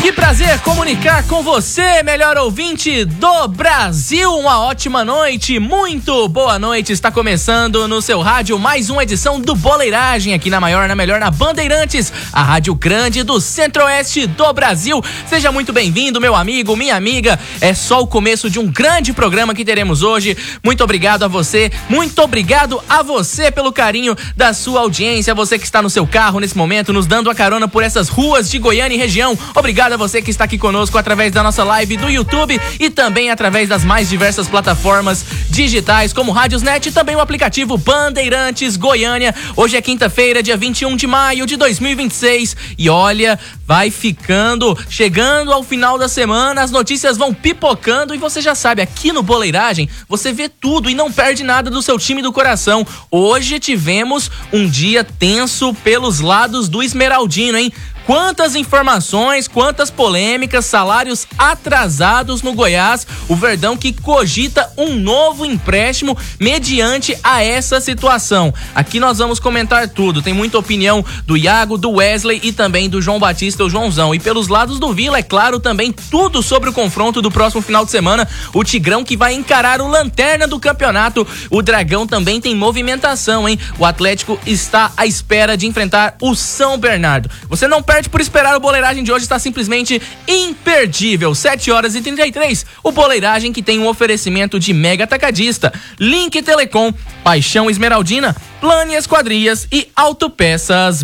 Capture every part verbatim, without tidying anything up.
Que prazer comunicar com você, melhor ouvinte do Brasil. Uma ótima noite, muito boa noite. Está começando no seu rádio mais uma edição do Boleiragem, aqui na maior, na melhor, na Bandeirantes, a rádio grande do centro-oeste do Brasil. Seja muito bem-vindo, meu amigo, minha amiga. É só o começo de um grande programa que teremos hoje. Muito obrigado a você, muito obrigado a você pelo carinho da sua audiência. Você que está no seu carro nesse momento, nos dando a carona por essas ruas de Goiânia e região. Obrigado a você que está aqui conosco através da nossa live do YouTube e também através das mais diversas plataformas digitais, como Rádiosnet e também o aplicativo Bandeirantes Goiânia. Hoje é quinta-feira, dia vinte e um de maio de dois mil e vinte e seis e olha, vai ficando, chegando ao final da semana, as notícias vão pipocando e você já sabe, aqui no Boleiragem você vê tudo e não perde nada do seu time do coração. Hoje tivemos um dia tenso pelos lados do Esmeraldino, hein? Quantas informações, quantas polêmicas, salários atrasados no Goiás, o Verdão que cogita um novo empréstimo mediante a essa situação. Aqui nós vamos comentar tudo, tem muita opinião do Iago, do Wesley e também do João Batista, o Joãozão. E pelos lados do Vila, é claro, também tudo sobre o confronto do próximo final de semana, o Tigrão que vai encarar o lanterna do campeonato, o Dragão também tem movimentação, hein? O Atlético está à espera de enfrentar o São Bernardo. Você não perde por esperar, o Boleiragem de hoje está simplesmente imperdível. sete horas e trinta e três. O Boleiragem que tem um oferecimento de Mega Atacadista, Link Telecom, Paixão Esmeraldina, Plane Esquadrias e Autopeças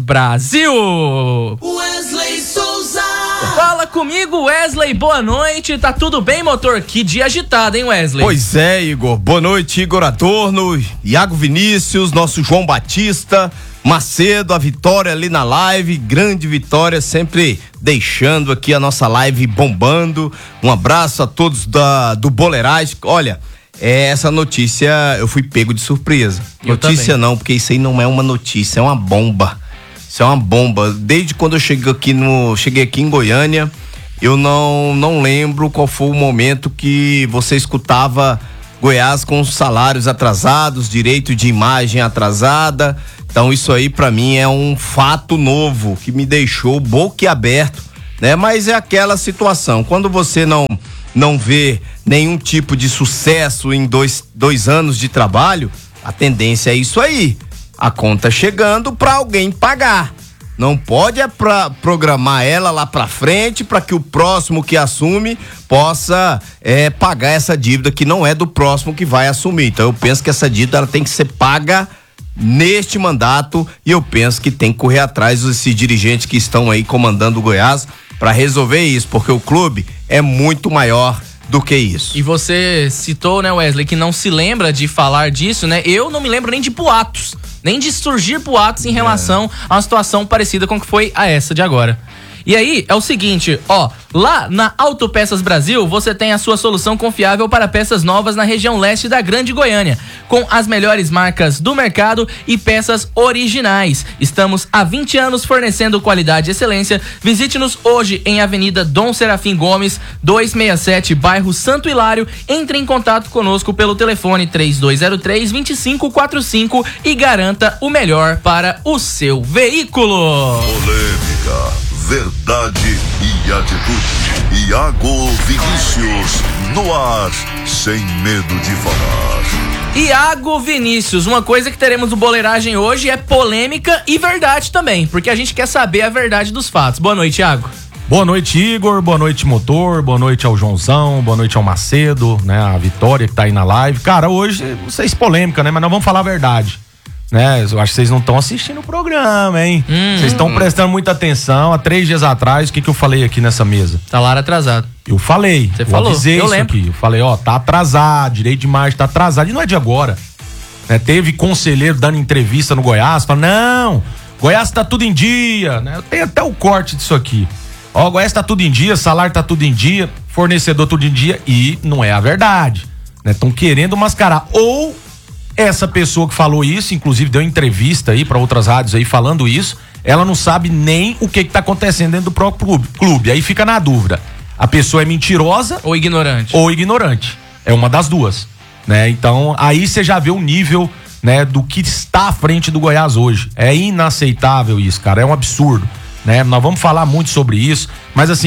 Brasil. Wesley Souza. Fala comigo, Wesley, boa noite. Tá tudo bem, motor? Que dia agitado, hein, Wesley? Pois é, Igor. Boa noite, Igor Adorno, Iago Vinícius, nosso João Batista, Macedo, a Vitória ali na live, grande Vitória, sempre deixando aqui a nossa live bombando. Um abraço a todos da, do Boleiragem. Olha, é, essa notícia eu fui pego de surpresa. Eu notícia também. não, porque isso aí não é uma notícia, é uma bomba. Isso é uma bomba. Desde quando eu cheguei aqui, no, cheguei aqui em Goiânia, eu não, não lembro qual foi o momento que você escutava Goiás com salários atrasados, direito de imagem atrasada. Então isso aí pra mim é um fato novo que me deixou boquiaberto, né? Mas é aquela situação, quando você não, não vê nenhum tipo de sucesso em dois, dois anos de trabalho, a tendência é isso aí, a conta chegando pra alguém pagar. Não pode é pra programar ela lá pra frente para que o próximo que assume possa é, pagar essa dívida que não é do próximo que vai assumir. Então eu penso que essa dívida ela tem que ser paga neste mandato e eu penso que tem que correr atrás desses dirigentes que estão aí comandando o Goiás para resolver isso, porque o clube é muito maior do que isso. E você citou, né, Wesley, que não se lembra de falar disso, né? Eu não me lembro nem de boatos, nem de surgir boatos em relação é. a uma situação parecida com que foi a essa de agora. E aí, é o seguinte, ó, lá na Autopeças Brasil, você tem a sua solução confiável para peças novas na região leste da Grande Goiânia, com as melhores marcas do mercado e peças originais. Estamos há vinte anos fornecendo qualidade e excelência. Visite-nos hoje em Avenida Dom Serafim Gomes, duzentos e sessenta e sete, bairro Santo Hilário. Entre em contato conosco pelo telefone três dois zero três, dois cinco quatro cinco e garanta o melhor para o seu veículo. Polêmica, verdade e atitude. Iago Vinícius, no ar, sem medo de falar. Iago Vinícius, uma coisa que teremos no Boleiragem hoje é polêmica e verdade também, porque a gente quer saber a verdade dos fatos. Boa noite, Iago. Boa noite, Igor, boa noite, motor, boa noite ao Joãozão, boa noite ao Macedo, né, a Vitória que tá aí na live. Cara, hoje, não sei se polêmica, né, mas nós vamos falar a verdade. Né, eu acho que vocês não estão assistindo o programa, hein? Vocês estão hum. prestando muita atenção. Há três dias atrás, o que que eu falei aqui nessa mesa? Salário atrasado. Eu falei. Você eu falou, avisei eu isso lembro. aqui. Eu falei, ó, tá atrasado, direito de imagem tá atrasado. E não é de agora. Né, teve conselheiro dando entrevista no Goiás, falando, não, Goiás tá tudo em dia, né? Eu tenho até o corte disso aqui. Ó, Goiás tá tudo em dia, salário tá tudo em dia, fornecedor tudo em dia, e não é a verdade. Né? Tão querendo mascarar. Ou essa pessoa que falou isso, inclusive deu entrevista aí para outras rádios aí falando isso, ela não sabe nem o que que tá acontecendo dentro do próprio clube. clube. Aí fica na dúvida. A pessoa é mentirosa ou ignorante. Ou ignorante. É uma das duas, né? Então, aí você já vê o nível, né, do que está à frente do Goiás hoje. É inaceitável isso, cara. É um absurdo, né? Nós vamos falar muito sobre isso, mas assim,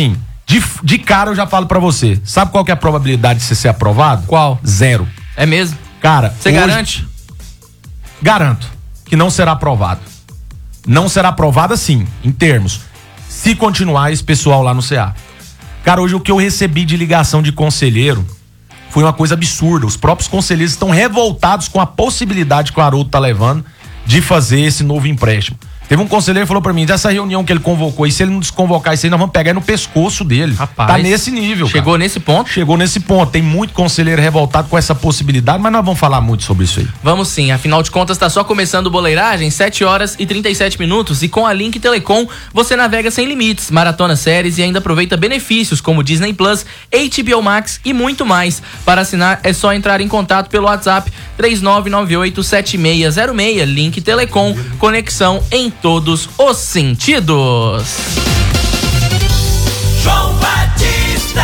De, de cara eu já falo pra você, sabe qual que é a probabilidade de você ser aprovado? Qual? Zero. É mesmo? Cara, você hoje, garante? Garanto que não será aprovado. Não será aprovado assim, em termos, se continuar esse pessoal lá no C A. Cara, hoje o que eu recebi de ligação de conselheiro foi uma coisa absurda. Os próprios conselheiros estão revoltados com a possibilidade que o Haroldo tá levando de fazer esse novo empréstimo. Teve um conselheiro que falou pra mim, dessa reunião que ele convocou, e se ele não desconvocar isso aí, nós vamos pegar no pescoço dele. Rapaz, tá nesse nível, Chegou cara. nesse ponto? Chegou nesse ponto. Tem muito conselheiro revoltado com essa possibilidade, mas nós vamos falar muito sobre isso aí. Vamos sim, afinal de contas tá só começando o Boleiragem, sete horas e trinta e sete minutos, e com a Link Telecom você navega sem limites, maratona séries e ainda aproveita benefícios como Disney Plus, H B O Max e muito mais. Para assinar é só entrar em contato pelo WhatsApp três nove nove oito sete seis zero seis. Link Telecom, conexão em todos os sentidos. João Batista,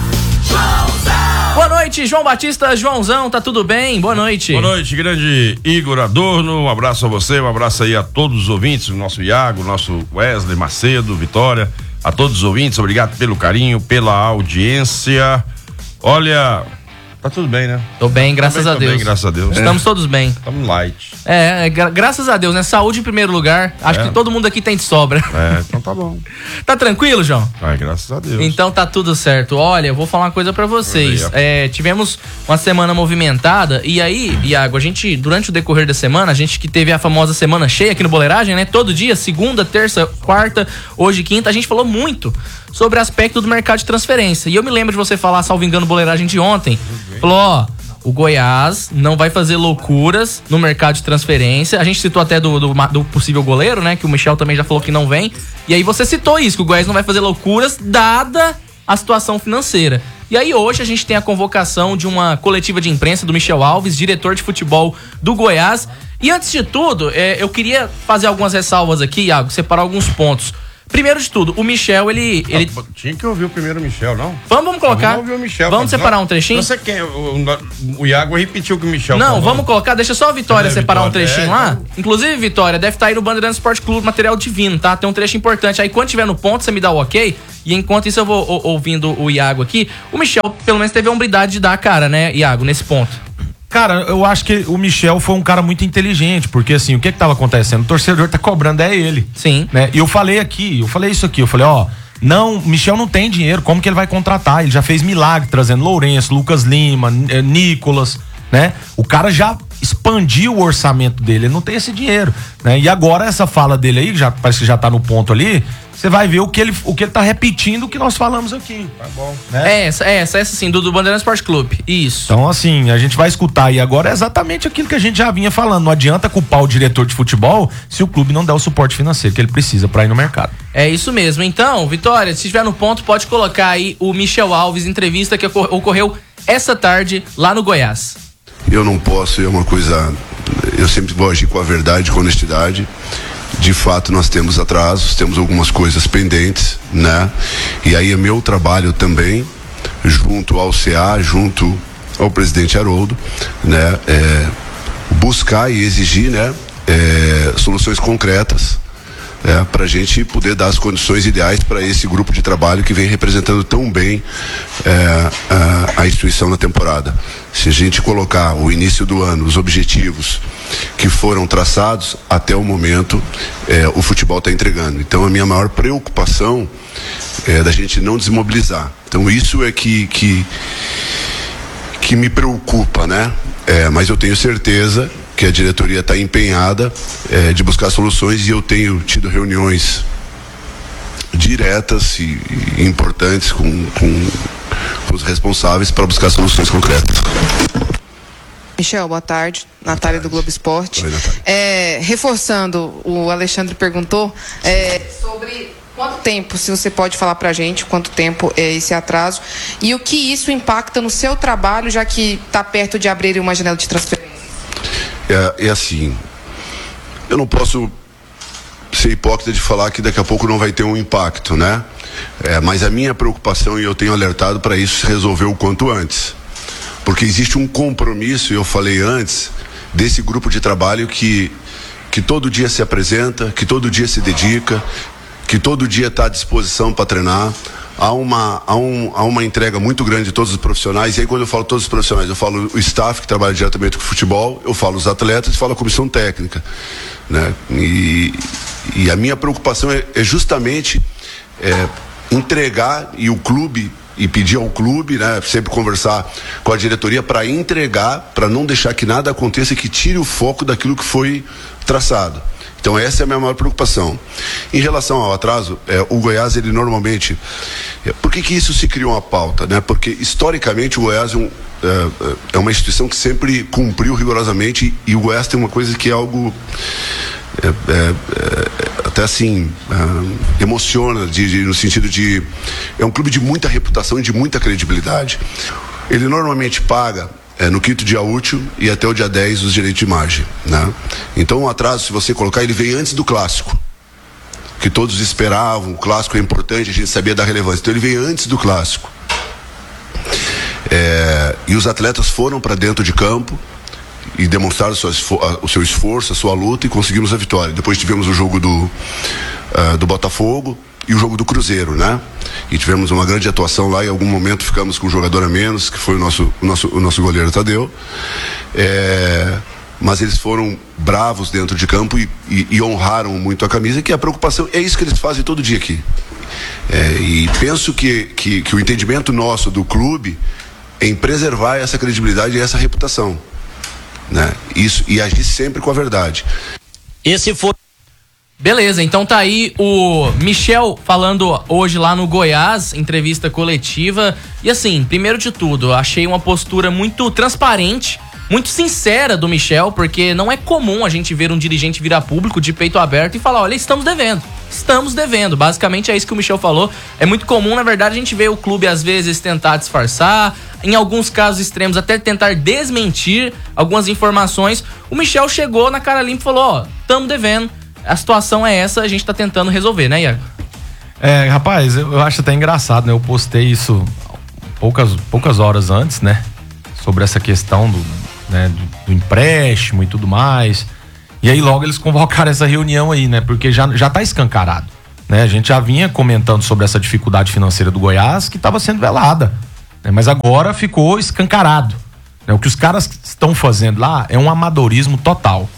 Joãozão. Boa noite, João Batista, Joãozão, tá tudo bem? Boa noite. Boa noite, grande Igor Adorno, um abraço a você, um abraço aí a todos os ouvintes, o nosso Iago, o nosso Wesley Macedo, Vitória, a todos os ouvintes, obrigado pelo carinho, pela audiência. Olha, tá tudo bem, né? Tô bem, graças Também a tô Deus. bem, graças a Deus. Estamos todos bem. Estamos light. É, é gra- graças a Deus, né? Saúde em primeiro lugar. Acho É. que todo mundo aqui tem de sobra. É, então tá bom. Tá tranquilo, João? Ai, graças a Deus. Então tá tudo certo. Olha, eu vou falar uma coisa pra vocês. Olha aí, É, tivemos uma semana movimentada e aí, Iago, a gente, durante o decorrer da semana, a gente que teve a famosa semana cheia aqui no Boleiragem, né? Todo dia, segunda, terça, quarta, hoje quinta, a gente falou muito sobre o aspecto do mercado de transferência. E eu me lembro de você falar, salvo engano, Boleiragem de ontem. Falou, ó, o Goiás não vai fazer loucuras no mercado de transferência. A gente citou até do, do, do possível goleiro, né? Que o Michel também já falou que não vem. E aí você citou isso, que o Goiás não vai fazer loucuras, dada a situação financeira. E aí hoje a gente tem a convocação de uma coletiva de imprensa do Michel Alves, diretor de futebol do Goiás. E antes de tudo, é, eu queria fazer algumas ressalvas aqui, Iago, separar alguns pontos. Primeiro de tudo, o Michel, ele... ele... Ah, tinha que ouvir o primeiro Michel, não? Vamos, vamos colocar. Vamos ouvir o Michel. Vamos Não, separar um trechinho? Você quer, o, o, o Iago repetiu que o Michel Não, falou. vamos colocar, deixa só a Vitória É, separar um Vitória, trechinho é, lá. então. Inclusive, Vitória, deve estar aí no Bandeirantes Esporte Clube, material divino, tá? Tem um trecho importante. Aí quando tiver no ponto, você me dá o ok. E enquanto isso eu vou o, ouvindo o Iago aqui. O Michel, pelo menos, teve a hombridade de dar a cara, né, Iago, nesse ponto. Cara, eu acho que o Michel foi um cara muito inteligente, porque assim, o que que tava acontecendo? O torcedor tá cobrando é ele. Sim. Né? E eu falei aqui, eu falei isso aqui, eu falei, ó, não, Michel não tem dinheiro, como que ele vai contratar? Ele já fez milagre trazendo Lourenço, Lucas Lima, eh, Nicolas, né? O cara já expandiu o orçamento dele, ele não tem esse dinheiro, né? E agora essa fala dele aí, já parece que já tá no ponto ali, você vai ver o que ele, o que ele tá repetindo o que nós falamos aqui. Tá bom. Né? É essa, é essa, essa sim, do, do Bandeirantes Esporte Clube. Isso. Então, assim, a gente vai escutar aí agora exatamente aquilo que a gente já vinha falando. Não adianta culpar o diretor de futebol se o clube não der o suporte financeiro que ele precisa pra ir no mercado. É isso mesmo. Então, Vitória, se estiver no ponto, pode colocar aí o Michel Alves, entrevista que ocor- ocorreu essa tarde lá no Goiás. Eu não posso, é uma coisa. Eu sempre vou agir com a verdade, com a honestidade. De fato, nós temos atrasos, temos algumas coisas pendentes, né? E aí é meu trabalho também, junto ao C A, junto ao presidente Haroldo, né? É, buscar e exigir, né? É, soluções concretas. É, para a gente poder dar as condições ideais para esse grupo de trabalho que vem representando tão bem é, a, a instituição na temporada. Se a gente colocar o início do ano, os objetivos que foram traçados, até o momento é, o futebol está entregando. Então a minha maior preocupação é da gente não desmobilizar. Então isso é que, que, que me preocupa, né? É, mas eu tenho certeza que a diretoria está empenhada é, de buscar soluções, e eu tenho tido reuniões diretas e, e importantes com, com, com os responsáveis para buscar soluções concretas. Michel, boa tarde. Natália do Globo Esporte. Oi, Natália. É, reforçando, o Alexandre perguntou é, sobre quanto tempo, se você pode falar pra gente, quanto tempo é esse atraso e o que isso impacta no seu trabalho, já que está perto de abrir uma janela de transferência. É, é assim, eu não posso ser hipócrita de falar que daqui a pouco não vai ter um impacto, né? É, mas a minha preocupação, e eu tenho alertado para isso, se resolver o quanto antes. Porque existe um compromisso, eu falei antes, desse grupo de trabalho que, que todo dia se apresenta, que todo dia se dedica, que todo dia está à disposição para treinar, há uma, há, um, há uma entrega muito grande de todos os profissionais. E aí, quando eu falo todos os profissionais, eu falo o staff que trabalha diretamente com o futebol, eu falo os atletas e falo a comissão técnica, né? E, e a minha preocupação é, é justamente é, entregar e o clube e pedir ao clube, né, sempre conversar com a diretoria para entregar, para não deixar que nada aconteça e que tire o foco daquilo que foi traçado. Então essa é a minha maior preocupação. Em relação ao atraso, é, o Goiás, ele normalmente... É, por que que isso se criou uma pauta? Né? Porque historicamente o Goiás é, um, é, é uma instituição que sempre cumpriu rigorosamente, e o Goiás tem uma coisa que é algo... É, é, é, até assim é, emociona de, de, no sentido de é um clube de muita reputação e de muita credibilidade. Ele normalmente paga é, no quinto dia útil e até o dia dez os direitos de imagem, né? Então o atraso, se você colocar, ele vem antes do clássico, que todos esperavam. O clássico é importante, a gente sabia da relevância, então ele veio antes do clássico. É, e os atletas foram para dentro de campo e demonstraram o seu, o seu esforço, a sua luta, e conseguimos a vitória. Depois tivemos o jogo do, uh, do Botafogo e o jogo do Cruzeiro, né? E tivemos uma grande atuação lá. Em algum momento ficamos com um jogador a menos, que foi o nosso, o nosso, o nosso goleiro Tadeu. É, mas eles foram bravos dentro de campo e, e, e honraram muito a camisa, que a preocupação é isso que eles fazem todo dia aqui. É, e penso que, que, que o entendimento nosso do clube é em preservar essa credibilidade e essa reputação, né? Isso, e agir sempre com a verdade. Esse foi... Beleza, então tá aí o Michel falando hoje lá no Goiás, entrevista coletiva. E assim, primeiro de tudo, achei uma postura muito transparente, muito sincera do Michel, porque não é comum a gente ver um dirigente virar público de peito aberto e falar: olha, estamos devendo, estamos devendo. Basicamente é isso que o Michel falou. É muito comum, na verdade, a gente ver o clube às vezes tentar disfarçar, em alguns casos extremos até tentar desmentir algumas informações. O Michel chegou na cara limpa e falou: ó, estamos devendo, a situação é essa, a gente tá tentando resolver, né, Iago? É, rapaz, eu, eu acho até engraçado, né? Eu postei isso poucas, poucas horas antes, né? Sobre essa questão do, né, do, do empréstimo e tudo mais. E aí logo eles convocaram essa reunião aí, né? Porque já, já tá escancarado, né? A gente já vinha comentando sobre essa dificuldade financeira do Goiás, que estava sendo velada, né? Mas agora ficou escancarado, né? O que os caras estão fazendo lá é um amadorismo total.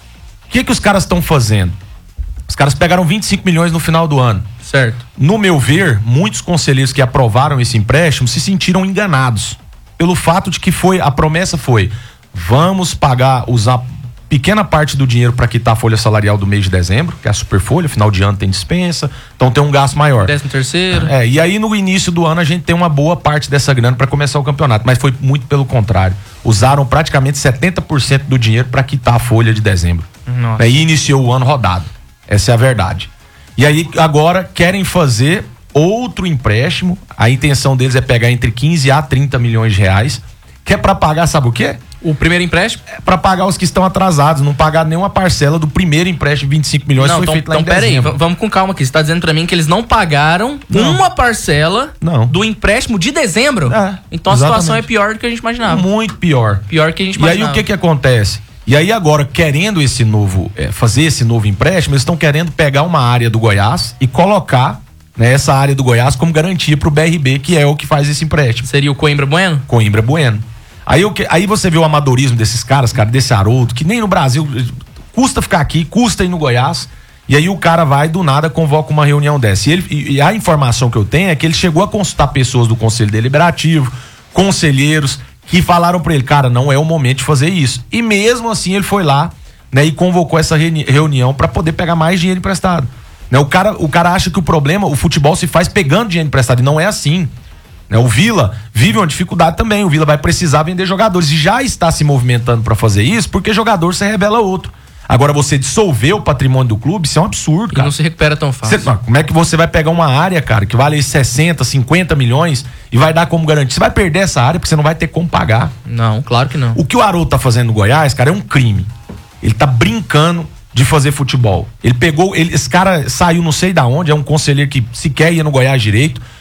O que que os caras estão fazendo? Os caras pegaram vinte e cinco milhões no final do ano. Certo. No meu ver, muitos conselheiros que aprovaram esse empréstimo se sentiram enganados pelo fato de que foi, a promessa foi: vamos pagar, usar pequena parte do dinheiro para quitar a folha salarial do mês de dezembro, que é a superfolha, final de ano tem dispensa, então tem um gasto maior. Décimo terceiro. É, e aí no início do ano a gente tem uma boa parte dessa grana para começar o campeonato, mas foi muito pelo contrário. Usaram praticamente setenta por cento do dinheiro para quitar a folha de dezembro. Nossa. E iniciou o ano rodado. Essa é a verdade. E aí agora querem fazer outro empréstimo. A intenção deles é pegar entre quinze a trinta milhões de reais, que é para pagar, sabe o quê? O primeiro empréstimo? É para pagar os que estão atrasados, não pagar nenhuma parcela do primeiro empréstimo de vinte e cinco milhões não, que foi então, feito lá então, em dezembro. Então, peraí, vamos com calma aqui. Você tá dizendo para mim que eles não pagaram não. uma parcela não. do empréstimo de dezembro? É, então a exatamente. situação é pior do que a gente imaginava. Muito pior. Pior do que a gente E imaginava. aí o que que acontece? E aí agora, querendo esse novo, é, fazer esse novo empréstimo, eles estão querendo pegar uma área do Goiás e colocar, né, essa área do Goiás como garantia pro B R B, que é o que faz esse empréstimo. Seria o Coimbra Bueno? Coimbra Bueno. Aí, eu, aí você vê o amadorismo desses caras, cara, desse Haroldo, que nem no Brasil, custa ficar aqui, custa ir no Goiás, e aí o cara vai, do nada, convoca uma reunião dessa. E, ele, e, e a informação que eu tenho é que ele chegou a consultar pessoas do Conselho Deliberativo, conselheiros, que falaram pra ele: cara, não é o momento de fazer isso. E mesmo assim ele foi lá, né, e convocou essa reuni- reunião para poder pegar mais dinheiro emprestado. Né, o cara, o cara acha que o problema, o futebol se faz pegando dinheiro emprestado, e não é assim. Né, o Vila vive uma dificuldade também. O Vila vai precisar vender jogadores e já está se movimentando para fazer isso, porque jogador se revela outro. Agora, você dissolver o patrimônio do clube, isso é um absurdo, cara. E não se recupera tão fácil. Cê, como é que você vai pegar uma área, cara, que vale sessenta, cinquenta milhões e vai dar como garantia? Você vai perder essa área porque você não vai ter como pagar. Não, claro que não. O que o Haroldo tá fazendo no Goiás, cara, é um crime. Ele tá brincando de fazer futebol. Ele pegou, ele, esse cara saiu não sei da onde, é um conselheiro que sequer ia no Goiás direito,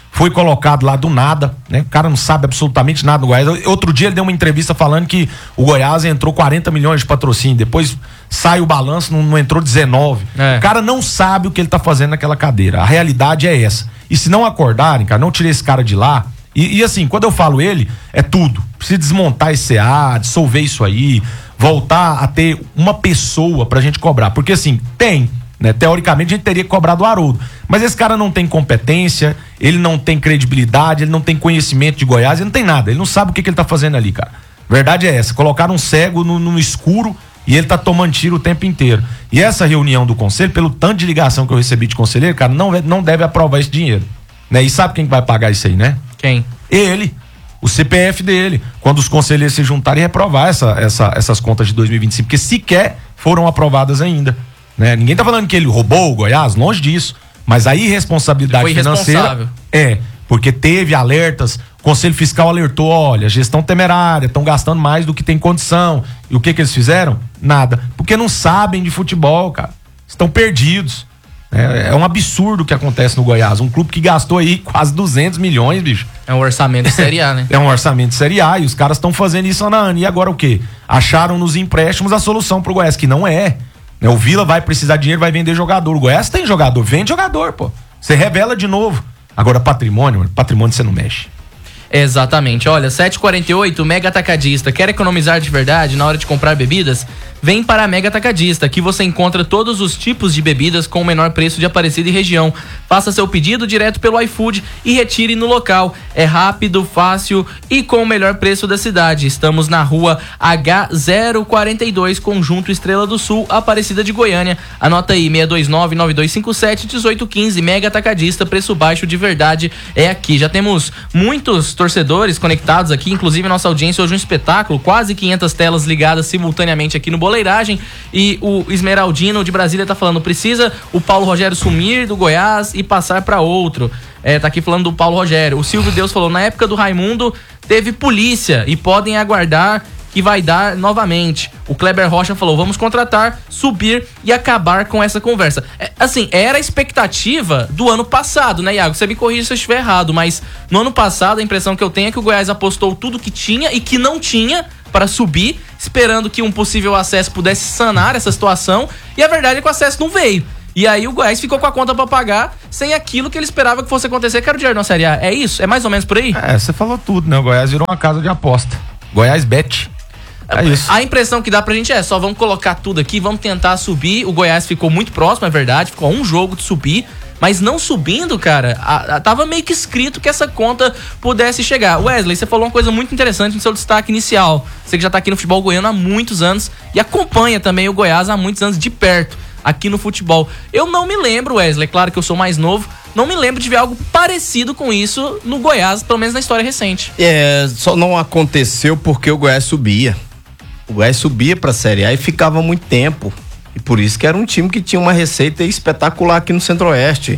foi colocado lá do nada, né? O cara não sabe absolutamente nada do Goiás. Outro dia ele deu uma entrevista falando que o Goiás entrou quarenta milhões de patrocínio, depois sai o balanço, não, não entrou dezenove. É. O cara não sabe o que ele tá fazendo naquela cadeira. A realidade é essa. E se não acordarem, cara, não tirei esse cara de lá. E, e assim, quando eu falo ele, é tudo. Precisa desmontar esse C A, dissolver isso aí, voltar a ter uma pessoa pra gente cobrar. Porque assim, tem, né? Teoricamente a gente teria que cobrar do Haroldo. Mas esse cara não tem competência, ele não tem credibilidade, ele não tem conhecimento de Goiás, ele não tem nada. Ele não sabe o que, que ele tá fazendo ali, cara. Verdade é essa. Colocaram um cego no, no escuro e ele tá tomando tiro o tempo inteiro. E essa reunião do conselho, pelo tanto de ligação que eu recebi de conselheiro, cara, não, não deve aprovar esse dinheiro. Né? E sabe quem vai pagar isso aí, né? Quem? Ele. O C P F dele. Quando os conselheiros se juntarem e reprovar essa, essa, essas contas de dois mil e vinte e cinco, porque sequer foram aprovadas ainda. Né? Ninguém tá falando que ele roubou o Goiás, longe disso. Mas a irresponsabilidade foi financeira. É, porque teve alertas, o Conselho Fiscal alertou: olha, gestão temerária, estão gastando mais do que tem condição. E o que que eles fizeram? Nada. Porque não sabem de futebol, cara. Estão perdidos. É, é um absurdo o que acontece no Goiás. Um clube que gastou aí quase duzentos milhões, bicho. É um orçamento de Série A, né? É um orçamento de Série A e os caras estão fazendo isso ano a ano. E agora o quê? Acharam nos empréstimos a solução pro Goiás, que não é. Né? O Vila vai precisar de dinheiro, vai vender jogador. O Goiás tem jogador, vende jogador, pô. Você revela de novo. Agora patrimônio, patrimônio você não mexe. Exatamente. Olha, sete e quarenta e oito, Mega Atacadista. Quer economizar de verdade na hora de comprar bebidas? Vem para a Mega Atacadista. Aqui você encontra todos os tipos de bebidas com o menor preço de Aparecida e região. Faça seu pedido direto pelo iFood e retire no local. É rápido, fácil e com o melhor preço da cidade. Estamos na rua H zero quarenta e dois, Conjunto Estrela do Sul, Aparecida de Goiânia. Anota aí, seis dois nove, nove dois cinco sete, um oito um cinco. Mega Atacadista, preço baixo de verdade é aqui. Já temos muitos torcedores conectados aqui, inclusive a nossa audiência hoje um espetáculo, quase quinhentas telas ligadas simultaneamente aqui no Boleiragem. E o Esmeraldino de Brasília tá falando: precisa o Paulo Rogério sumir do Goiás e passar para outro. É, tá aqui falando do Paulo Rogério. O Silvio Deus falou: na época do Raimundo teve polícia e podem aguardar que vai dar novamente. O Kleber Rocha falou: vamos contratar, subir e acabar com essa conversa. É, assim, era a expectativa do ano passado, né, Iago? Você me corrige se eu estiver errado, mas no ano passado a impressão que eu tenho é que o Goiás apostou tudo que tinha e que não tinha para subir, esperando que um possível acesso pudesse sanar essa situação, e a verdade é que o acesso não veio. E aí o Goiás ficou com a conta pra pagar sem aquilo que ele esperava que fosse acontecer, que era o dinheiro na Série A. É isso? É mais ou menos por aí? É, você falou tudo, né? O Goiás virou uma casa de aposta. Goiás Bet. É isso. A impressão que dá pra gente é: só vamos colocar tudo aqui, vamos tentar subir. O Goiás ficou muito próximo, é verdade, ficou a um jogo de subir, mas não subindo, cara, a, a, tava meio que escrito que essa conta pudesse chegar. Wesley, você falou uma coisa muito interessante no seu destaque inicial. Você que já tá aqui no futebol goiano há muitos anos e acompanha também o Goiás há muitos anos de perto aqui no futebol. Eu não me lembro, Wesley, claro que eu sou mais novo, não me lembro de ver algo parecido com isso no Goiás, pelo menos na história recente. É, só não aconteceu porque o Goiás subia. O Goiás subia pra Série A e ficava muito tempo. E por isso que era um time que tinha uma receita espetacular aqui no Centro-Oeste.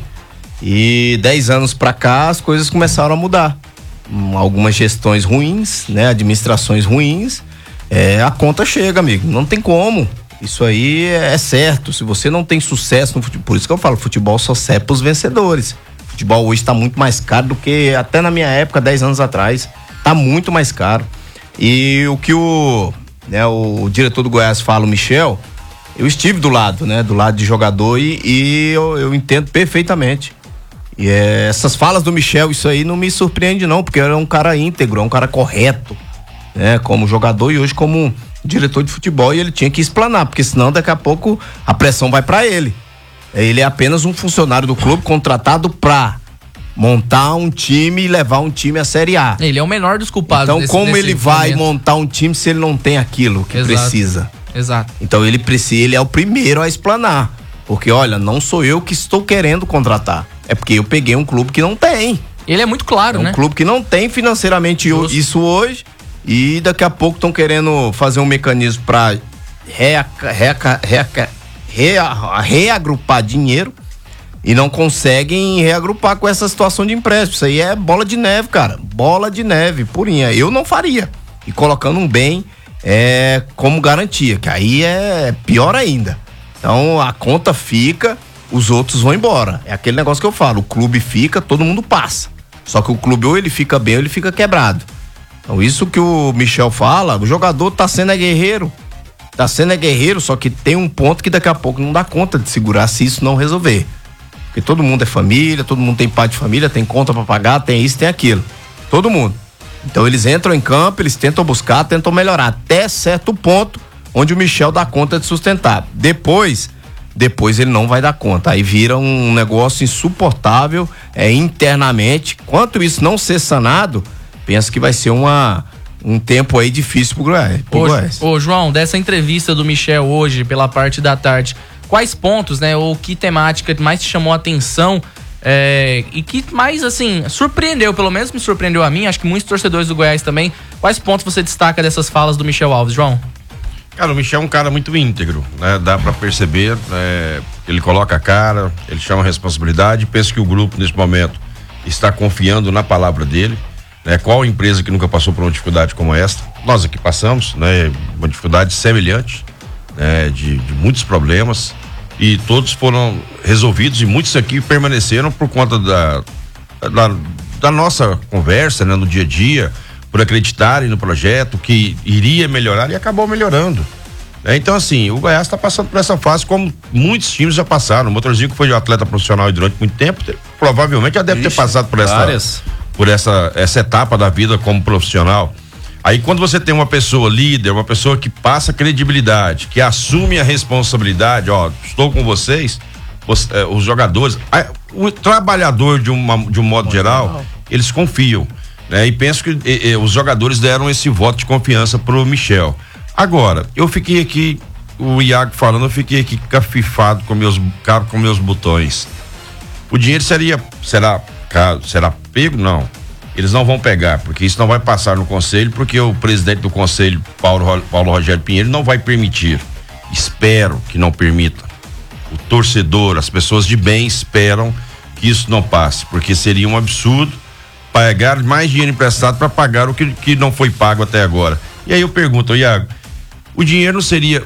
E dez anos pra cá as coisas começaram a mudar. Hum, algumas gestões ruins, né? Administrações ruins. É, a conta chega, amigo. Não tem como. Isso aí é certo. Se você não tem sucesso no futebol, por isso que eu falo, futebol só serve pros vencedores. O futebol hoje tá muito mais caro do que até na minha época, dez anos atrás. Tá muito mais caro. E o que o, né, o diretor do Goiás fala, o Michel, eu estive do lado, né? Do lado de jogador e, e eu, eu entendo perfeitamente. E é, essas falas do Michel, isso aí não me surpreende não, porque era um cara íntegro, é um cara correto, né? Como jogador e hoje como diretor de futebol, e ele tinha que explanar, porque senão daqui a pouco a pressão vai pra ele. Ele é apenas um funcionário do clube contratado pra montar um time e levar um time à Série A. Ele é o menor dos culpados. Então desse, como desse ele vai momento. montar um time se ele não tem aquilo que Exato. precisa? Exato. Então ele precisa, ele é o primeiro a explanar, porque olha, não sou eu que estou querendo contratar, é porque eu peguei um clube que não tem. Ele é muito claro, é um né? clube que não tem financeiramente Justo. isso hoje, e daqui a pouco estão querendo fazer um mecanismo para reaca, reaca, reaca, rea, reagrupar dinheiro e não conseguem reagrupar com essa situação de empréstimo. Isso aí é bola de neve, cara, bola de neve purinha. Eu não faria, e colocando um bem é, como garantia, que aí é pior ainda. Então a conta fica, os outros vão embora. É aquele negócio que eu falo, o clube fica, todo mundo passa. Só que o clube ou ele fica bem ou ele fica quebrado. Então isso que o Michel fala, o jogador tá sendo é guerreiro. Tá sendo é guerreiro, só que tem um ponto que daqui a pouco não dá conta de segurar se isso não resolver. Porque todo mundo é família, todo mundo tem pai de família, tem conta pra pagar, tem isso, tem aquilo. Todo mundo. Então eles entram em campo, eles tentam buscar, tentam melhorar, até certo ponto onde o Michel dá conta de sustentar. Depois, depois ele não vai dar conta. Aí vira um negócio insuportável é, internamente. Quanto isso não ser sanado, penso que vai ser uma, um tempo aí difícil pro Goiás. Pro ô, Goiás. Ô, João, dessa entrevista do Michel hoje, pela parte da tarde, quais pontos, né, ou que temática mais te chamou a atenção é, e que mais, assim, surpreendeu, pelo menos me surpreendeu a mim, acho que muitos torcedores do Goiás também. Quais pontos você destaca dessas falas do Michel Alves, João? Cara, o Michel é um cara muito íntegro, né? Dá pra perceber, é, ele coloca a cara, ele chama a responsabilidade. Penso que o grupo, nesse momento, está confiando na palavra dele, né? Qual empresa que nunca passou por uma dificuldade como esta? Nós aqui passamos, né? Uma dificuldade semelhante, né? De, de muitos problemas, e todos foram resolvidos, e muitos aqui permaneceram por conta da, da, da nossa conversa, né? No dia a dia, por acreditarem no projeto, que iria melhorar, e acabou melhorando. É, então, assim, o Goiás está passando por essa fase como muitos times já passaram. O Motorzinho, que foi um atleta profissional e durante muito tempo, provavelmente já deve Ixi, ter passado por essa, várias. por essa, essa etapa da vida como profissional. Aí, quando você tem uma pessoa líder, uma pessoa que passa credibilidade, que assume a responsabilidade, ó, estou com vocês, os, eh, os jogadores, a, o trabalhador de, uma, de um modo geral, eles confiam. É, e penso que e, e, os jogadores deram esse voto de confiança pro Michel. Agora, eu fiquei aqui, o Iago falando, eu fiquei aqui cafifado com meus, com meus botões. O dinheiro seria, será, será pego? Não. Eles não vão pegar, porque isso não vai passar no conselho, porque o presidente do conselho, Paulo, Paulo Rogério Pinheiro, não vai permitir. Espero que não permita. O torcedor, as pessoas de bem esperam que isso não passe, porque seria um absurdo pagar mais dinheiro emprestado para pagar o que, que não foi pago até agora. E aí eu pergunto, Iago, o dinheiro não seria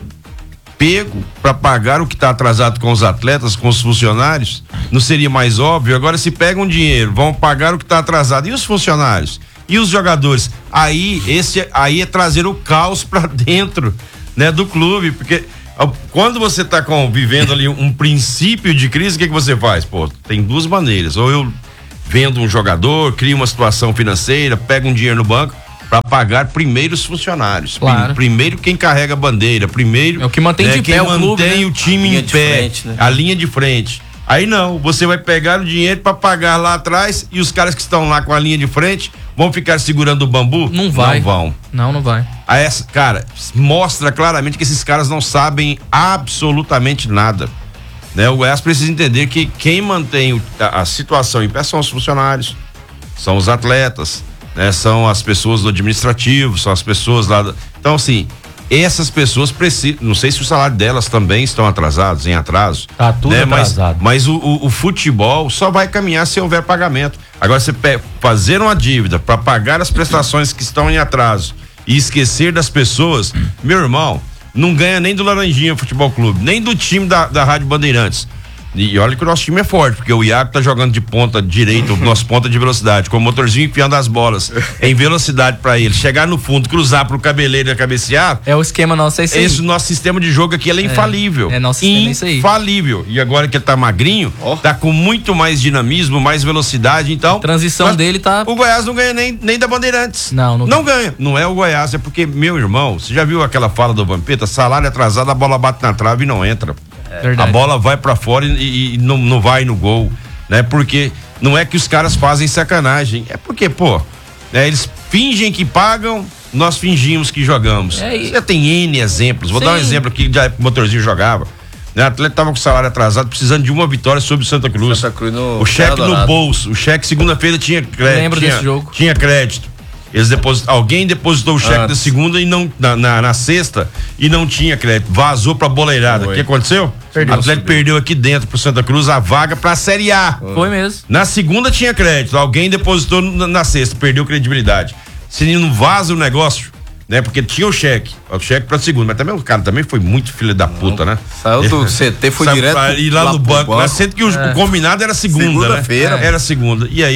pego para pagar o que está atrasado com os atletas, com os funcionários? Não seria mais óbvio? Agora, se pegam dinheiro, vão pagar o que está atrasado, e os funcionários? E os jogadores? Aí, esse, aí é trazer o caos para dentro, né, do clube, porque quando você está convivendo ali um princípio de crise, o que que você faz? Pô, tem duas maneiras, ou eu vendo um jogador, cria uma situação financeira, pega um dinheiro no banco para pagar primeiro os funcionários. Claro. Primeiro quem carrega a bandeira, primeiro é o que mantém, né, de quem pé mantém o clube, né? o time em pé, frente, né? A linha de frente. Aí não, você vai pegar o dinheiro para pagar lá atrás, e os caras que estão lá com a linha de frente vão ficar segurando o bambu? Não vai. Não vão. Não, não vai. Aí essa, cara, mostra claramente que esses caras não sabem absolutamente nada. Né? O Goiás precisa entender que quem mantém o, a, a situação em pé são os funcionários, são os atletas, né? São as pessoas do administrativo, são as pessoas lá. Do, então, assim, essas pessoas precisam. Não sei se o salário delas também estão atrasados, em atraso. Tá tudo né? atrasado. Mas, mas o, o, o futebol só vai caminhar se houver pagamento. Agora, você pe- fazer uma dívida para pagar as prestações que estão em atraso e esquecer das pessoas, meu irmão, não ganha nem do Laranjinha Futebol Clube, nem do time da, da Rádio Bandeirantes. E olha que o nosso time é forte, porque o Iago tá jogando de ponta direita, o nosso ponta de velocidade, com o Motorzinho enfiando as bolas em velocidade para ele. Chegar no fundo, cruzar pro cabeleiro e cabecear. É o esquema nosso, é isso aí. Esse nosso sistema de jogo aqui, ele é, é infalível. É nosso sistema, é isso aí. Infalível. E agora que ele tá magrinho, oh. tá com muito mais dinamismo, mais velocidade, então. A transição dele tá. O Goiás não ganha nem, nem da Bandeirantes. Não, não, não ganha. Não é o Goiás, é porque, meu irmão, você já viu aquela fala do Vampeta? Salário atrasado, a bola bate na trave e não entra. Verdade. A bola vai pra fora e, e, e não, não vai no gol, né? Porque não é que os caras fazem sacanagem, é porque, pô, né, eles fingem que pagam, nós fingimos que jogamos. É, e... Já tem N exemplos. Vou Sim. dar um exemplo aqui que o Motorzinho jogava. Né? O atleta tava com salário atrasado, precisando de uma vitória sobre o Santa Cruz. Santa Cruz no o cheque no bolso, o cheque segunda-feira tinha crédito. Lembro tinha, desse jogo. Tinha crédito. Eles deposit... Alguém depositou o cheque Antes. da segunda e não na, na, na sexta e não tinha crédito. Vazou pra boleirada. O que aconteceu? Perdeu. O Atlético perdeu aqui dentro pro Santa Cruz a vaga pra Série A. Foi mesmo. Na segunda tinha crédito. Alguém depositou na, na sexta, perdeu credibilidade. Se não vaza o negócio, né? Porque tinha o cheque. O cheque pra segunda. Mas também o cara também foi muito filho da puta, né? Saiu do C T, foi Saiu direto pra ir lá, lá no banco. banco. Mas sendo que o, é. o combinado era segunda, Segunda-feira. Né? Era segunda. E aí.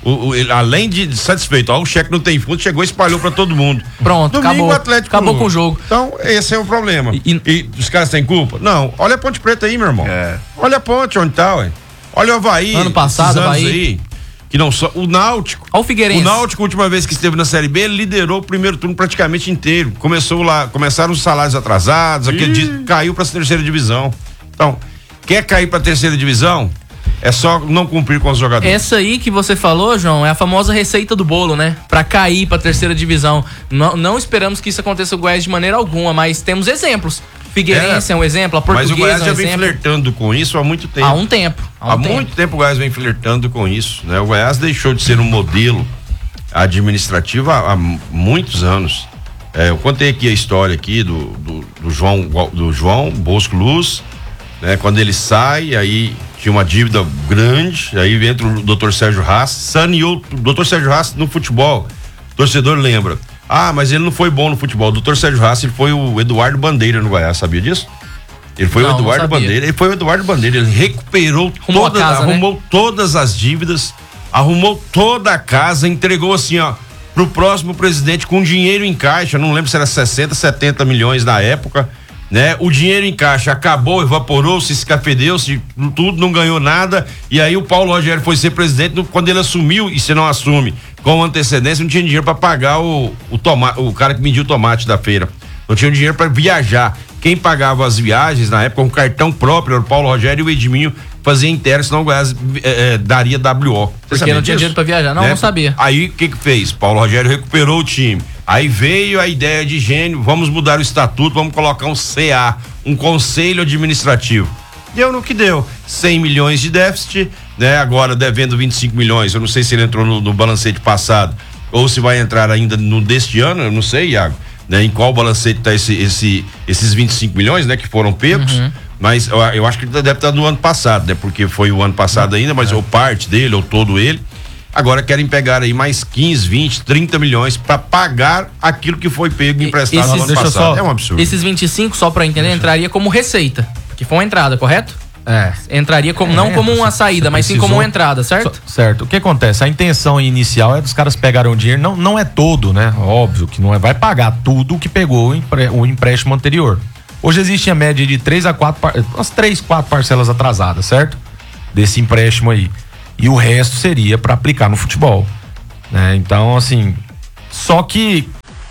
O, o, ele, além de satisfeito, ó, o cheque não tem fundo, chegou e espalhou pra todo mundo. Pronto, Domingo, acabou. o Atlético Acabou com o jogo. Então, esse é o problema. E, e... e os caras têm culpa? Não. Olha a Ponte Preta aí, meu irmão. É. Olha a Ponte, onde tá, ué. Olha o Avaí. Ano passado, esses anos Avaí. aí. Que não só. O Náutico. Olha o Figueirense. O Náutico, a última vez que esteve na Série B, ele liderou o primeiro turno praticamente inteiro. Começou lá, começaram os salários atrasados, aquele dia caiu pra terceira divisão. Então, quer cair pra terceira divisão? É só não cumprir com os jogadores. Essa aí que você falou, João, é a famosa receita do bolo, né? Pra cair pra terceira divisão. Não, não esperamos que isso aconteça com o Goiás de maneira alguma, mas temos exemplos. Figueirense é, é um exemplo, a Portuguesa mas o Goiás é um já vem exemplo. flertando com isso há muito tempo. Há um tempo. Há, um há tempo. muito tempo o Goiás vem flertando com isso, né? O Goiás deixou de ser um modelo administrativo há, há muitos anos. É, eu contei aqui a história aqui do, do, do João do João Bosco Luz, né? Quando ele sai, aí tinha uma dívida grande, aí entra o doutor Sérgio Haas, saneou o doutor Sérgio Haas no futebol. O torcedor lembra. Ah, mas ele não foi bom no futebol. O doutor Sérgio Haas, ele foi o Eduardo Bandeira no Goiás, sabia disso? Ele foi não, o Eduardo Bandeira, ele foi o Eduardo Bandeira, ele recuperou arrumou toda, a casa, arrumou né? todas as dívidas, arrumou toda a casa, entregou assim, ó, pro próximo presidente com dinheiro em caixa, não lembro se era sessenta, setenta milhões na época, né? O dinheiro em caixa acabou, evaporou, se escafedeu-se, tudo, não ganhou nada, e aí o Paulo Rogério foi ser presidente, quando ele assumiu, e se não assume com antecedência, não tinha dinheiro para pagar o, o tomate, o cara que mediu o tomate da feira, não tinha dinheiro para viajar. Quem pagava as viagens na época, um cartão próprio, era o Paulo Rogério e o Edminho fazia inteiro, senão o Goiás é, é, daria W O. Você Porque sabia não tinha disso? dinheiro pra viajar, não, Né? não sabia. Aí o que que fez? Paulo Rogério recuperou o time. Aí veio a ideia de gênio, vamos mudar o estatuto, vamos colocar um C A, um conselho administrativo. Deu no que deu, cem milhões de déficit, né? Agora devendo vinte e cinco milhões, eu não sei se ele entrou no, no balancete passado ou se vai entrar ainda no deste ano, eu não sei, Iago, né? Em qual balancete tá esse, esse, esses vinte e cinco milhões, né? Que foram pegos, uhum. Mas eu, eu acho que deve estar do ano passado, né? Porque foi o ano passado ainda, mas é. Ou parte dele, ou todo ele. Agora querem pegar aí mais quinze, vinte, trinta milhões para pagar aquilo que foi pego e emprestado esses, no ano passado. Só, é um absurdo. Esses vinte e cinco, só para entender, entraria como receita, que foi uma entrada, correto? É. Entraria como, é, não como uma saída, mas sim como uma entrada, certo? Só, certo. O que acontece? A intenção inicial é dos caras pegarem o dinheiro, não, não é todo, né? Óbvio que não é, vai pagar tudo o que pegou o, empre, o empréstimo anterior. Hoje existe a média de três a quatro, umas três, quatro parcelas atrasadas, certo? Desse empréstimo aí. E o resto seria para aplicar no futebol, né? Então, assim, só que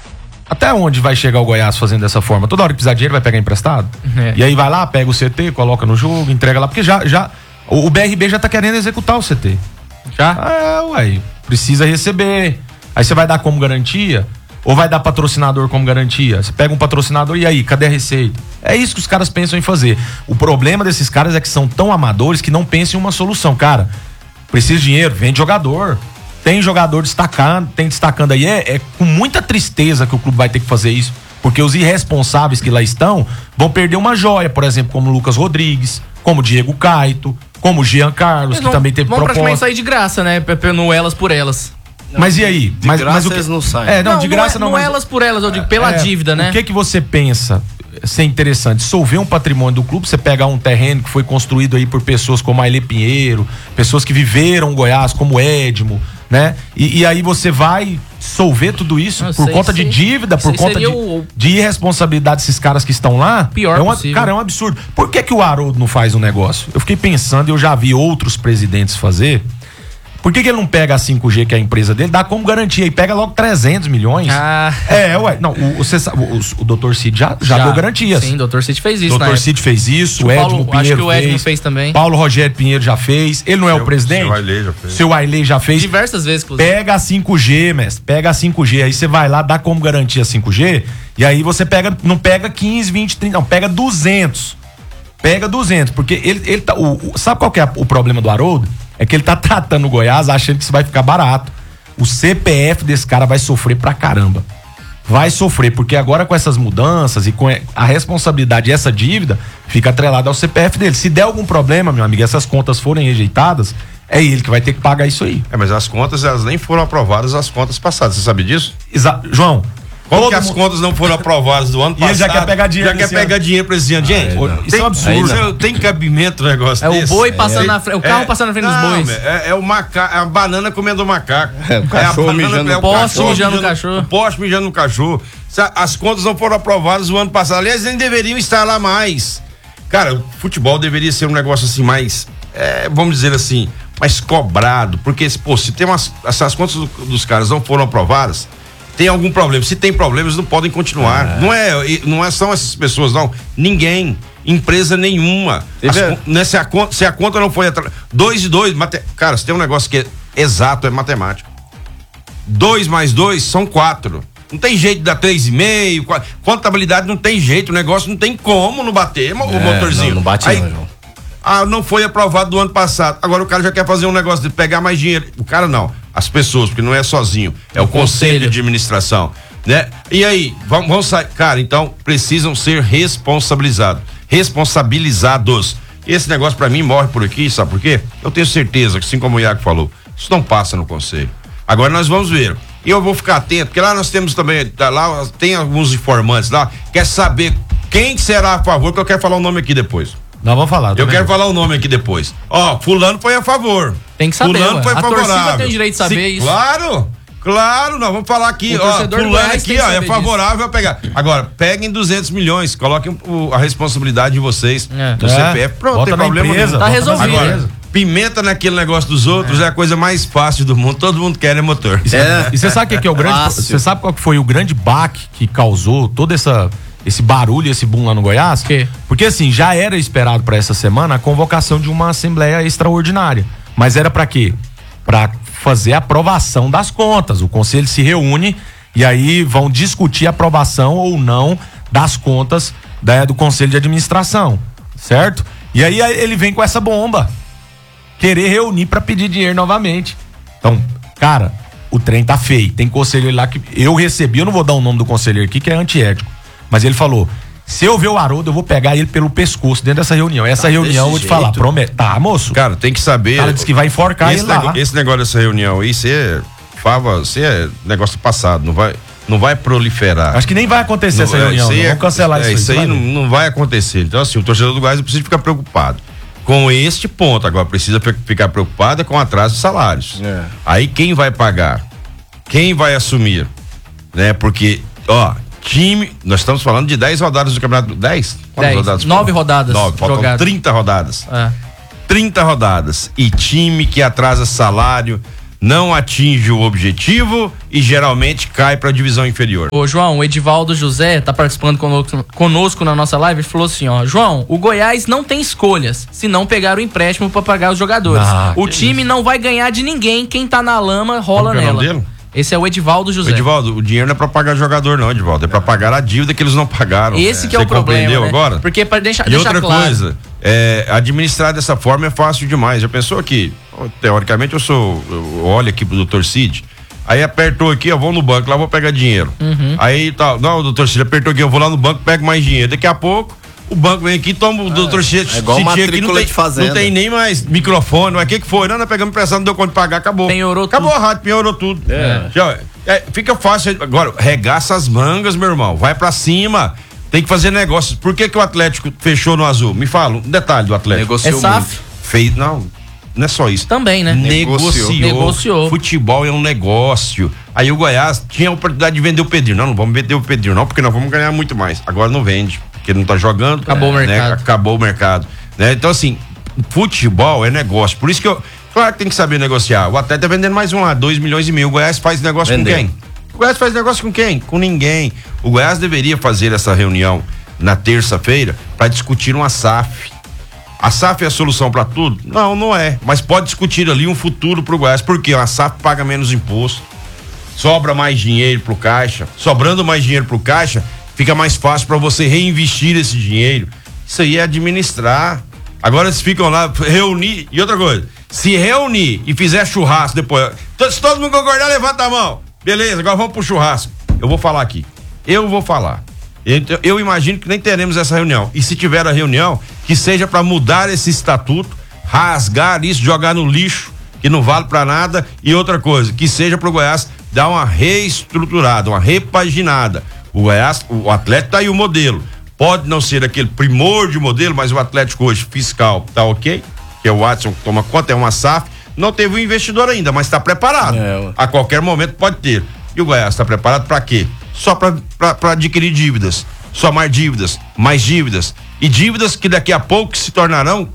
até onde vai chegar o Goiás fazendo dessa forma? Toda hora que precisar de dinheiro vai pegar emprestado? É. E aí vai lá, pega o C T, coloca no jogo, entrega lá, porque já, já o, o B R B já tá querendo executar o C T. Já? É, ué, precisa receber. Aí você vai dar como garantia? Ou vai dar patrocinador como garantia? Você pega um patrocinador e aí, cadê a receita? É isso que os caras pensam em fazer. O problema desses caras é que são tão amadores que não pensam em uma solução. Cara, precisa de dinheiro, vende jogador. Tem jogador destacando, tem destacando aí. É, é com muita tristeza que o clube vai ter que fazer isso. Porque os irresponsáveis que lá estão vão perder uma joia, por exemplo, como o Lucas Rodrigues, como o Diego Caito, como o Jean Carlos, vão, que também teve vão proposta. Vão praticamente sair de graça, né? No Elas por Elas. Não, mas e aí? De mas, graça mas o que... eles não saem. É, não, não, de graça não. não, Não mas... elas por elas, eu digo pela é, dívida, né? O que que você pensa ser interessante? Solver um patrimônio do clube, você pegar um terreno que foi construído aí por pessoas como Ailê Pinheiro, pessoas que viveram Goiás, como Edmo, né? E, e aí você vai solver tudo isso não, por sei, conta sei, de dívida, por conta de, o... de irresponsabilidade desses caras que estão lá. Pior é uma, possível. Cara, é um absurdo. Por que que o Haroldo não faz um negócio? Eu fiquei pensando, eu já vi outros presidentes fazer. Por que que ele não pega a cinco G, que é a empresa dele, dá como garantia e pega logo trezentos milhões? Ah. É, ué. Não, o, o, o, o doutor Cid já, já, já deu garantias. Sim, o doutor Cid fez isso, O doutor Cid fez isso, o Edmo Pinheiro acho que o Edmo fez, fez também. Paulo Rogério Pinheiro já fez. Ele não é seu, o presidente? Seu Ailê já fez. Seu Ailê já fez. Diversas vezes, inclusive. Pega a cinco G, mestre. Pega a cinco G. Aí você vai lá, dá como garantia a cinco G. E aí você pega, não pega quinze, vinte, trinta, não, pega duzentos. Pega duzentos, porque ele, ele tá. O, o, sabe qual que é o problema do Haroldo? É que ele tá tratando o Goiás achando que isso vai ficar barato. O C P F desse cara vai sofrer pra caramba. Vai sofrer, porque agora com essas mudanças e com a responsabilidade e essa dívida, fica atrelada ao C P F dele. Se der algum problema, meu amigo, essas contas forem rejeitadas, é ele que vai ter que pagar isso aí. É, mas as contas, elas nem foram aprovadas as contas passadas, você sabe disso? Exa- João, Como Todo que as mundo- contas não foram aprovadas do ano E ele passado? já quer pegar dinheiro Já quer nesse pegar ano. dinheiro pra esse ano. Gente, não. Isso tem, é um absurdo. tem- tem cabimento um negócio É o desse? boi passando na frente, o carro passando na frente dos não, bois. É, é o macaco, é a banana comendo o macaco. É, o cachorro a banana- mijando é no o poste cachorro mijando no cachorro. O poste mijando no cachorro. Se a- As contas não foram aprovadas o ano passado. Aliás, nem deveriam estar lá mais. Cara, o futebol deveria ser um negócio assim mais, é, vamos dizer assim, mais cobrado. Porque, pô, se tem umas, essas contas do- dos caras não foram aprovadas, tem algum problema. Se tem problemas, não podem continuar. Não é, e- não é são essas pessoas, não. Ninguém. Empresa nenhuma. As Teve- con- né, se, a conta, se a conta não foi atrás. Dois e dois, mate, cara, se tem um negócio que é exato, é matemática. Dois mais dois são quatro. Não tem jeito de dar três e meio. quatro. Contabilidade não tem jeito. O negócio não tem como não bater, mo- o motorzinho. Não, não bate Aí, não, João. ah, não foi aprovado do ano passado. Agora o cara já quer fazer um negócio de pegar mais dinheiro. O cara não, as pessoas, porque não é sozinho, é o conselho de administração, né? E aí, vamos, vamos sair. Cara, então precisam ser responsabilizados, responsabilizados. Esse negócio pra mim morre por aqui, sabe por quê? Eu tenho certeza que, assim como o Iago falou, isso não passa no conselho. Agora nós vamos ver. E eu vou ficar atento, porque lá nós temos também, tá, lá tem alguns informantes lá, quer saber quem será a favor, que eu quero falar o nome aqui depois. Não, vamos falar. Eu também. quero falar o nome aqui depois. Ó, fulano foi a favor. Tem que saber, Fulano ué. foi A favorável. torcida tem direito de saber isso. Claro, claro, nós vamos falar aqui, O ó, torcedor do fulano Goiás aqui, tem que ó, é saber favorável a pegar. Agora, peguem duzentos milhões, coloquem o- a responsabilidade de vocês É. do É, C P F. Pronto, bota tem na problema empresa, nenhum. Tá bota na resolvido. Agora, empresa. pimenta naquele negócio dos outros é. a coisa mais fácil do mundo. Todo mundo quer, né, motor? É. E você sabe o que, que é o grande. Fácil. Você sabe qual que foi o grande baque que causou todo essa, esse barulho, esse boom lá no Goiás? Que? Porque assim, já era esperado para essa semana a convocação de uma assembleia extraordinária. Mas era para quê? Para fazer a aprovação das contas. O conselho se reúne e aí vão discutir a aprovação ou não das contas da, do conselho de administração, certo? E aí ele vem com essa bomba. Querer reunir pra pedir dinheiro novamente. Então, cara, o trem tá feio. Tem conselheiro lá que eu recebi, eu não vou dar o nome do conselheiro aqui, que é antiético. Mas ele falou: se eu ver o Haroldo, eu vou pegar ele pelo pescoço dentro dessa reunião. Essa reunião, desse eu vou te falar, jeito? promete. Tá, moço? Cara, tem que saber. O cara disse que vai enforcar esse ele lá. nego- Esse negócio dessa reunião aí, você fava, você é negócio passado, não vai, não vai proliferar. Acho que nem vai acontecer essa Não, reunião. isso aí não. é- Vamos cancelar é, isso aí. Isso você aí vai não, ver. não vai acontecer. Então, assim, o torcedor do Goiás precisa ficar preocupado com este ponto. Agora, precisa fi- ficar preocupado é com atraso de salários. É. Aí quem vai pagar? Quem vai assumir? Né? Porque, ó, time. Nós estamos falando de dez rodadas do campeonato. dez? Quantas Dez. rodadas? Nove rodadas Nove, faltam jogadas. trinta rodadas. É. trinta rodadas. E time que atrasa salário não atinge o objetivo e geralmente cai para a divisão inferior. Ô, João, o Edivaldo José tá participando conosco, conosco na nossa live e falou assim, ó: João, o Goiás não tem escolhas se não pegar o empréstimo pra pagar os jogadores. Ah, o que time não vai ganhar de ninguém, quem tá na lama rola Como que é o nome nela. dele? Esse é o Edivaldo José. Edivaldo, o dinheiro não é pra pagar jogador não, Edivaldo, é pra pagar a dívida que eles não pagaram. Esse que é o Você problema, compreendeu né? agora? Porque para deixar, E deixar outra claro. coisa, é, administrar dessa forma é fácil demais. Já pensou que, ó, teoricamente eu sou, eu olho aqui pro doutor Cid, aí apertou aqui, eu vou no banco, lá vou pegar dinheiro. Uhum. Aí tá, não, doutor Cid apertou aqui, eu vou lá no banco, pego mais dinheiro. Daqui a pouco o banco vem aqui, toma o doutor Cid, é igual Cid aqui, não matrícula tem, de fazenda. não tem nem mais microfone, mas o que que foi? Não, nós pegamos emprestado, não deu conta de pagar, acabou. Penhorou acabou tudo. a rádio, penhorou tudo. É. Já, é, fica fácil. Agora, regaça as mangas, meu irmão. Vai pra cima. Tem que fazer negócios. Por que que o Atlético fechou no azul? Me fala um detalhe do Atlético. É Negociou S A F? muito. Fez, não, não é só isso. Também, né? Negociou. Negociou. Futebol é um negócio. Aí o Goiás tinha a oportunidade de vender o Pedrinho. Não, não vamos vender o Pedrinho, não, porque nós vamos ganhar muito mais. Agora não vende, porque não tá jogando. Acabou o né? mercado. Acabou o mercado. Né? Então, assim, futebol é negócio. Por isso que eu. Claro que tem que saber negociar. O Atlético tá vendendo mais um lá, dois milhões e meio. O Goiás faz negócio Vendeu. com quem? O Goiás faz negócio com quem? Com ninguém. O Goiás deveria fazer essa reunião na terça-feira para discutir uma S A F. A S A F é a solução para tudo? Não, não é. Mas pode discutir ali um futuro pro Goiás. Por quê? A S A F paga menos imposto, sobra mais dinheiro pro caixa. Sobrando mais dinheiro pro caixa, fica mais fácil para você reinvestir esse dinheiro. Isso aí é administrar. Agora eles ficam lá, reunir. E outra coisa, se reunir e fizer churrasco depois. Se todo mundo concordar, levanta a mão. Beleza, agora vamos pro churrasco. Eu vou falar aqui. Eu vou falar. Eu, eu imagino que nem teremos essa reunião. E se tiver a reunião, que seja para mudar esse estatuto, rasgar isso, jogar no lixo, que não vale para nada. E outra coisa, que seja pro Goiás dar uma reestruturada, uma repaginada. O Goiás, o Atlético tá aí o modelo. Pode não ser aquele primor de modelo, mas o Atlético hoje fiscal tá ok, que é o Watson que toma conta, é uma S A F, não teve um investidor ainda, mas está preparado. É. A qualquer momento pode ter. E o Goiás está preparado para quê? Só para adquirir dívidas, só mais dívidas, mais dívidas e dívidas que daqui a pouco se tornarão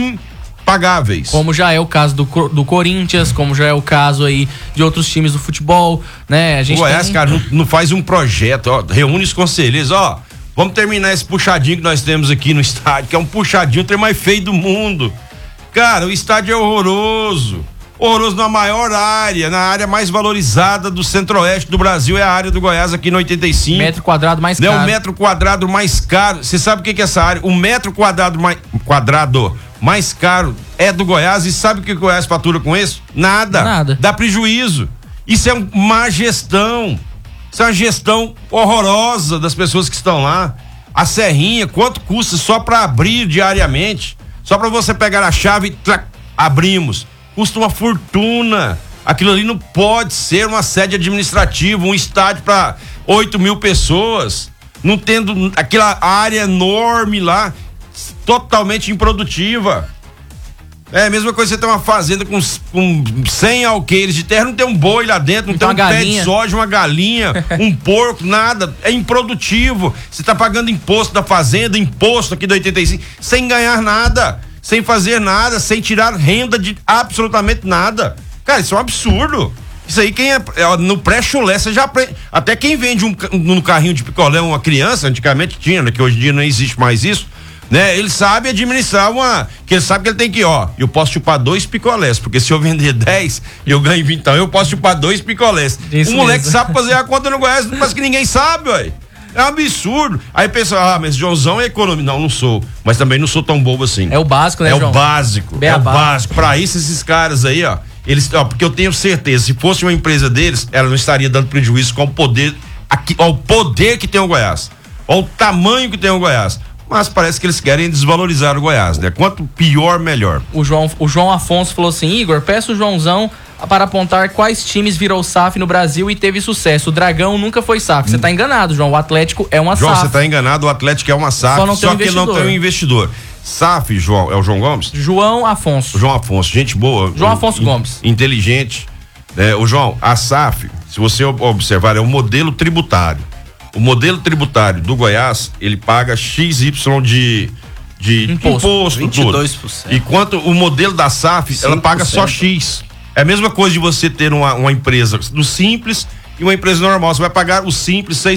impagáveis. Como já é o caso do, do Corinthians, como já é o caso aí de outros times do futebol, né? A gente o Goiás, tem... cara, não, não faz um projeto, ó, reúne os conselheiros, ó, vamos terminar esse puxadinho que nós temos aqui no estádio, que é um puxadinho, o trem mais feio do mundo. Cara, o estádio é horroroso. Horroroso na maior área, na área mais valorizada do centro-oeste do Brasil, é a área do Goiás aqui no oitenta e cinco. Metro quadrado mais caro. É o metro quadrado mais caro. Você sabe o que que é essa área? O metro quadrado mais, quadrado mais caro é do Goiás, e sabe o que o Goiás fatura com isso? Nada. Nada. Dá prejuízo. Isso é uma má gestão. Isso é uma gestão horrorosa das pessoas que estão lá. A Serrinha, quanto custa só para abrir diariamente? Só para você pegar a chave e trac, abrimos. Custa uma fortuna. Aquilo ali não pode ser uma sede administrativa, um estádio para oito mil pessoas, não tendo aquela área enorme lá, totalmente improdutiva. É a mesma coisa, você tem uma fazenda com, com cem alqueires de terra, não tem um boi lá dentro, não então tem um galinha. pé de soja, uma galinha, um porco, nada. É improdutivo. Você tá pagando imposto da fazenda, imposto aqui do oitenta e cinco, sem ganhar nada, sem fazer nada, sem tirar renda de absolutamente nada. Cara, isso é um absurdo. Isso aí, quem é, é no pré-chulé, você já aprende. Até quem vende um, um carrinho de picolé, uma criança, antigamente tinha, né? Que hoje em dia não existe mais isso, né? Ele sabe administrar uma, que ele sabe que ele tem que, ó, eu posso chupar dois picolés, porque se eu vender dez, eu ganho vinte, então eu posso chupar dois picolés. Isso o moleque mesmo. Sabe fazer a conta no Goiás, mas que ninguém sabe, ué. É um absurdo. Aí pensa, ah, mas Joãozão é economia. Não, não sou. Mas também não sou tão bobo assim. É o básico, né, É João? o básico. Beabá. É o básico. Pra isso, esses caras aí, ó. Eles, ó, porque eu tenho certeza, se fosse uma empresa deles, ela não estaria dando prejuízo com o poder, aqui, ao poder que tem o Goiás, ao tamanho que tem o Goiás. Mas parece que eles querem desvalorizar o Goiás, né? Quanto pior, melhor. O João, o João Afonso falou assim: Igor, peço o Joãozão para apontar quais times virou S A F no Brasil e teve sucesso. O Dragão nunca foi S A F. Você hum. tá enganado, João. O Atlético é uma João, S A F. João, você tá enganado. O Atlético é uma S A F, só, não só tem um que não tem um investidor. S A F, João, é o João Gomes? João Afonso. João Afonso, gente boa. João Afonso in, Gomes. Inteligente. É, o João, a S A F, se você observar, é um modelo tributário. O modelo tributário do Goiás, ele paga X Y de, de imposto, imposto vinte e dois por cento. Tudo. Enquanto o modelo da S A F, ela paga só X. É a mesma coisa de você ter uma, uma empresa do Simples e uma empresa normal. Você vai pagar o Simples seis